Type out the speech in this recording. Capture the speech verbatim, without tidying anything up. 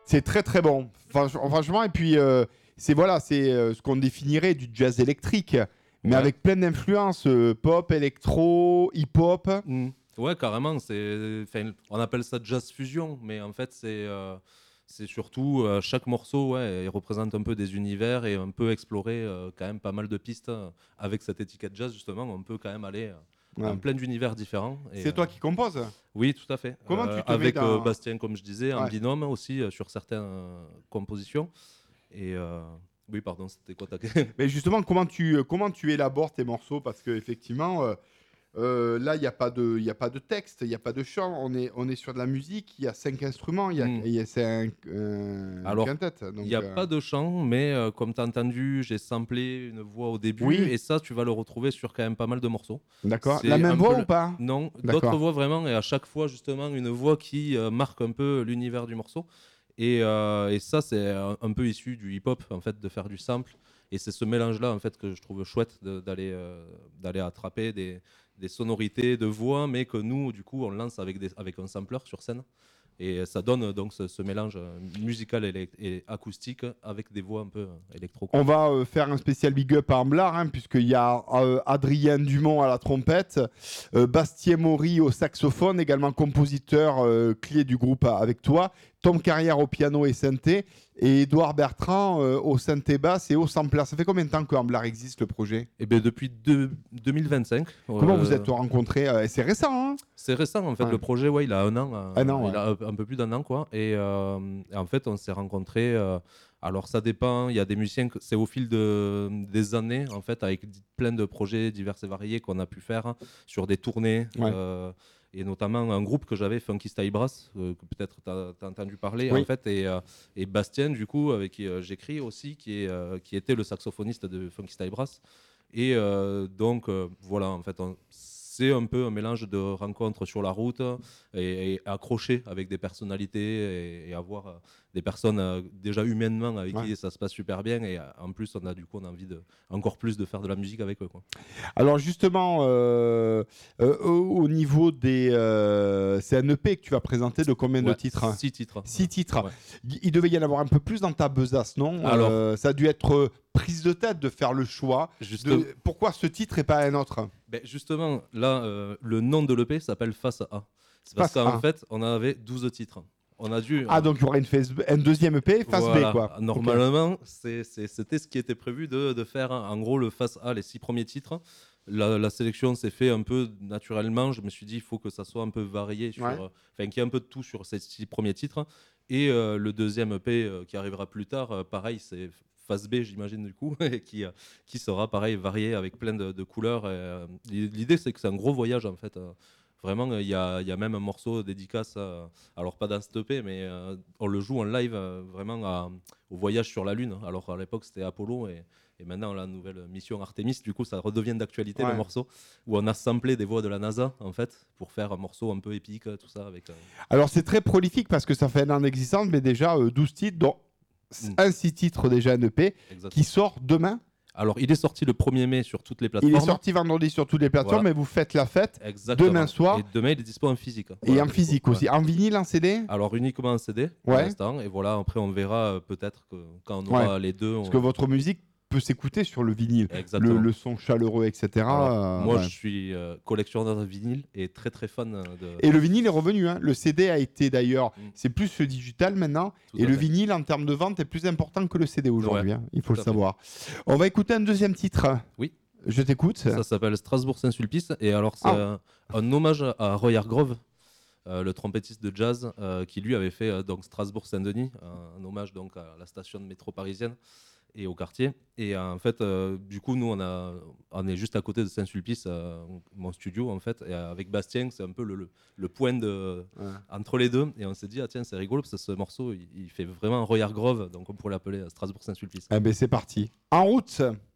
C'est très très bon. Franch- franchement, et puis euh, c'est voilà, c'est euh, ce qu'on définirait du jazz électrique, mais Ouais. avec plein d'influences euh, pop, électro, hip-hop. Mm. Ouais, carrément. C'est, enfin, on appelle ça jazz fusion, mais en fait, c'est, euh, c'est surtout euh, chaque morceau, ouais, il représente un peu des univers et on peut explorer euh, quand même pas mal de pistes euh, avec cette étiquette jazz justement. On peut quand même aller euh, Ouais. dans plein d'univers différents. Et, C'est euh, toi qui composes. oui, tout à fait. Comment Euh, tu te mets avec euh, dans... Bastien, comme je disais, en Ouais. binôme aussi euh, sur certaines euh, compositions. Et euh, oui, pardon, c'était quoi ta question? Mais justement, comment tu, euh, comment tu élabores tes morceaux? Parce qu'effectivement, euh, euh, là, il n'y a, pas de- il y a pas de texte, il n'y a pas de chant. On est, on est sur de la musique, il y a cinq instruments, il y a, Mm. il y a- c'est un, euh, un Alors, quintet. il Donc, n'y a euh, pas de chant, mais euh, comme tu as entendu, j'ai samplé une voix au début, Oui. et ça, tu vas le retrouver sur quand même pas mal de morceaux. D'accord. C'est La même un voix peu ou le- pas? Non, D'accord. d'autres voix vraiment, et à chaque fois, justement, une voix qui euh, marque un peu l'univers du morceau. Et, euh, et ça, c'est un, un peu issu du hip-hop, en fait, de faire du sample. Et c'est ce mélange-là, en fait, que je trouve chouette de- d'aller euh, d'aller attraper des, des sonorités de voix, mais que nous, du coup, on lance avec, des, avec un sampler sur scène. Et ça donne donc ce, ce mélange euh, musical et, et acoustique avec des voix un peu euh, électro. quoi. On va euh, faire un spécial big up à Amblard, hein, puisqu'il y a euh, Adrien Dumont à la trompette, euh, Bastien Maury au saxophone, également compositeur euh, clé du groupe euh, avec toi, Tom Carrière au piano et synthé, et Édouard Bertrand euh, au synthé basse et au sampler. Ça fait combien de temps que Amblard existe, le projet? Et bien depuis deux- deux mille vingt-cinq. Comment euh, vous êtes rencontrés? Euh, C'est récent, hein? C'est récent en fait, Ouais. le projet, ouais, il a un an, euh, Un an, il ouais. a un, un peu plus d'un an quoi. Et, euh, et en fait, on s'est rencontrés. euh, alors ça dépend. Il y a des musiciens, que c'est au fil de, des années en fait, avec di- plein de projets divers et variés qu'on a pu faire hein, sur des tournées. Ouais. euh, et notamment un groupe que j'avais, Funky Style Brass, euh, que peut-être tu as entendu parler Oui. en fait, et, euh, et Bastien du coup avec qui euh, j'écris aussi, qui, est, euh, qui était le saxophoniste de Funky Style Brass. Et euh, donc euh, voilà, en fait, on, c'est un peu un mélange de rencontres sur la route et, et accrocher avec des personnalités et, et avoir euh, des personnes euh, déjà humainement avec Ouais. qui ça se passe super bien. Et euh, en plus, on a du coup on a envie de encore plus de faire de la musique avec eux. Quoi. Alors justement, euh, euh, au, au niveau des... euh, c'est un E P que tu vas présenter de combien de Ouais, titres? hein Six titres. Six titres. Ouais. Il il devait y en avoir un peu plus dans ta besace, non? Alors- Euh, ça a dû être euh, prise de tête de faire le choix. Juste- De... Pourquoi ce titre et pas un autre? Ben, justement, là, euh, le nom de l'E P s'appelle Face A. C'est parce Face qu'en A. fait, on avait douze titres. On a dû. Ah, euh, donc il y aura une phase B- un deuxième E P, face Voilà. B, quoi. Normalement, c'est- c'est- c'était ce qui était prévu de, de faire. hein. En gros, le face A, les six premiers titres. La, la sélection s'est fait un peu naturellement. Je me suis dit, il faut que ça soit un peu varié, sur, Ouais. euh, enfin, qu'il y ait un peu de tout sur ces six premiers titres. Et euh, le deuxième E P euh, qui arrivera plus tard, euh, pareil, c'est face B, j'imagine, du coup, et qui, euh, qui sera pareil, varié avec plein de, de couleurs. Et, euh, l'idée, c'est que c'est un gros voyage, en fait. euh. Vraiment, il y a, il y a même un morceau dédicace, euh, alors pas dans ce E P, mais euh, on le joue en live euh, vraiment à- au voyage sur la Lune. Alors à l'époque c'était Apollo et, et maintenant la nouvelle mission Artemis, du coup ça redevient d'actualité Ouais. le morceau, où on a samplé des voix de la NASA en fait, pour faire un morceau un peu épique, tout ça. avec. euh, Alors c'est très prolifique parce que ça fait un an d'existence, mais déjà euh, douze titres, dont Mm. un six titres déjà un E P, exactement. qui sort demain. Alors il est sorti le premier mai sur toutes les Il plateformes. est sorti vendredi sur toutes les plateformes, Voilà. mais vous faites la fête Exactement. demain soir. Et demain il est dispo en physique. et Voilà, en du physique coup, ouais. aussi. En vinyle, en C D? Alors uniquement en C D pour Ouais. l'instant, et voilà, après on verra euh, peut-être que quand on aura les deux. Parce on- que votre musique peut s'écouter sur le vinyle. Exactement. Le, le son chaleureux, et cetera. Alors, euh, moi, ouais. je suis euh, collectionneur de vinyle et très très fan euh, de. Et le vinyle est revenu. Hein. Le C D a été d'ailleurs, Mm. c'est plus le digital maintenant. Tout et à le fait. vinyle, en termes de vente, est plus important que le C D aujourd'hui. Ouais, hein. Il faut tout le à fait. savoir. On va écouter un deuxième titre. Oui. Je t'écoute. Ça s'appelle Strasbourg-Saint-Sulpice. Et alors, c'est Ah. un, un hommage à Roy Hargrove, euh, le trompettiste de jazz, euh, qui lui avait fait euh, donc Strasbourg-Saint-Denis, un, un hommage donc à la station de métro parisienne et au quartier. Et euh, en fait, euh, du coup, nous, on, a, on est juste à côté de Saint-Sulpice, euh, mon studio, en fait. Et avec Bastien, c'est un peu le, le, le point de, Ouais. entre les deux. Et on s'est dit, ah tiens, c'est rigolo, parce que ce morceau, il, il fait vraiment Roy Hargrove, donc on pourrait l'appeler Strasbourg-Saint-Sulpice. Eh ben, c'est parti. En route.